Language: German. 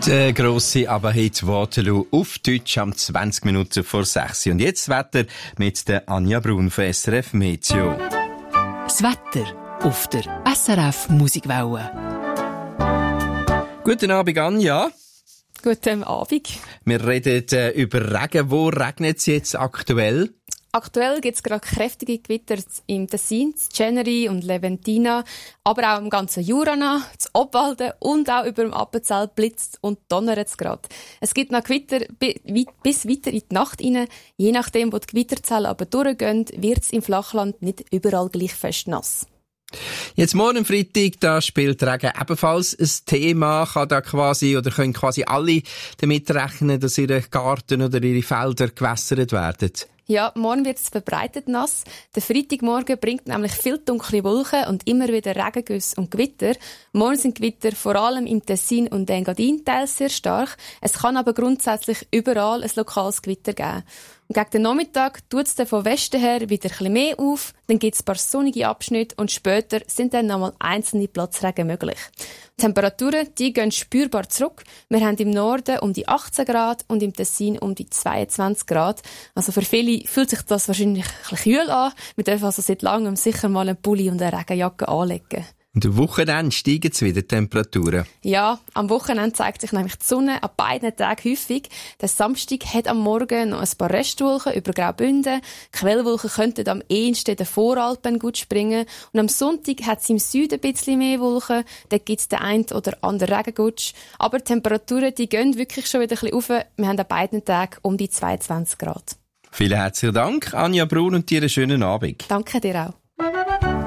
Der grosse Aber-Hit Waterloo auf Deutsch am 20 Minuten vor 6. Und jetzt das Wetter mit der Anja Brun von SRF Meteo. Das Wetter auf der SRF Musikwelle. Guten Abend, Anja. Guten Abend. Wir reden über Regen. Wo regnet es jetzt aktuell? Aktuell gibt es gerade kräftige Gewitter im Tessin, in Generi und Leventina, aber auch im ganzen Jura, zu Obwalden und auch über dem Appenzell blitzt und donnert es gerade. Es gibt noch Gewitter bis weiter in die Nacht rein. Je nachdem, wo die Gewitterzellen aber durchgehen, wird es im Flachland nicht überall gleich fest nass. Jetzt morgen Freitag, da spielt Regen ebenfalls ein Thema. Können quasi alle damit rechnen, dass ihre Garten oder ihre Felder gewässert werden? Ja, morgen wird es verbreitet nass. Der Freitagmorgen bringt nämlich viel dunkle Wolken und immer wieder Regengüsse und Gewitter. Morgen sind Gewitter vor allem im Tessin und Engadin teils sehr stark. Es kann aber grundsätzlich überall ein lokales Gewitter geben. Und gegen den Nachmittag tut es dann von Westen her wieder ein bisschen mehr auf, dann gibt es ein paar sonnige Abschnitte und später sind dann nochmal einzelne Platzregen möglich. Die Temperaturen, die gehen spürbar zurück. Wir haben im Norden um die 18 Grad und im Tessin um die 22 Grad. Also für viele fühlt sich das wahrscheinlich ein bisschen kühl an. Wir dürfen also seit langem sicher mal einen Pulli und eine Regenjacke anlegen. Und am Wochenende steigen es wieder die Temperaturen. Ja, am Wochenende zeigt sich nämlich die Sonne an beiden Tagen häufig. Der Samstag hat am Morgen noch ein paar Restwolken über Graubünden. Quellwolken könnten am ehesten in den Voralpen gut springen. Und am Sonntag hat es im Süden ein bisschen mehr Wolken. Dort gibt es den einen oder anderen Regengutsch. Aber die Temperaturen, die gehen wirklich schon wieder ein bisschen rauf. Wir haben an beiden Tagen um die 22 Grad. Vielen herzlichen Dank, Anja Brun, und dir einen schönen Abend. Danke dir auch.